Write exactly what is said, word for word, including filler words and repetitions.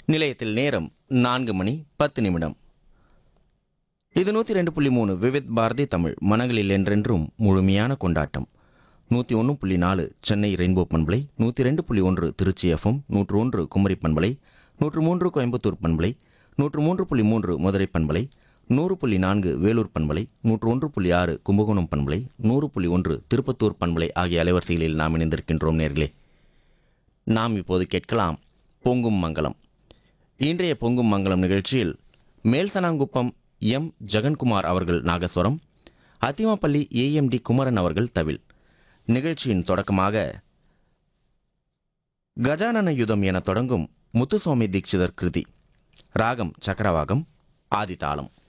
நிலையத்தில் நேரம் நான்கு மணி பத்து நிமிடம். இது நூற்றி ரெண்டு புள்ளி மூணு விவித் பாரதி தமிழ் மனங்களில் என்றென்றும் முழுமையான கொண்டாட்டம். நூற்றி ஒன்று புள்ளி நாலு சென்னை ரெயின்போ பண்பலை, நூற்றி ரெண்டு புள்ளி ஒன்று திருச்சி எஃப்எம், நூற்று ஒன்று குமரி பண்பலை, நூற்று மூன்று கோயம்புத்தூர் பண்பலை, நூற்று மூன்று புள்ளி மூன்று மதுரை பண்பலை, நூறு புள்ளி நான்கு வேலூர் பண்பலை, நூற்று ஒன்று புள்ளி ஆறு கும்பகோணம் பண்பலை, நூறு புள்ளி ஒன்று திருப்பத்தூர் பண்பலை ஆகிய அலைவரிசைகளில் நாம் இணைந்திருக்கின்றோம். நேர்களே, நாம் இப்போது கேட்கலாம் பொங்கும் மங்களம். இன்றைய பொங்கும் மங்களம் நிகழ்ச்சியில் மேல்சனாங்குப்பம் எம் ஜெகன்குமார் அவர்கள் நாகஸ்வரம், அத்திமாப்பள்ளி ஏஎம்டி குமரன் அவர்கள் தவில். நிகழ்ச்சியின் தொடக்கமாக கஜானன யுதம் என தொடங்கும் முத்துசுவாமி தீட்சிதர் கிருதி, ராகம் சக்கரவாகம், ஆதிதாளம்.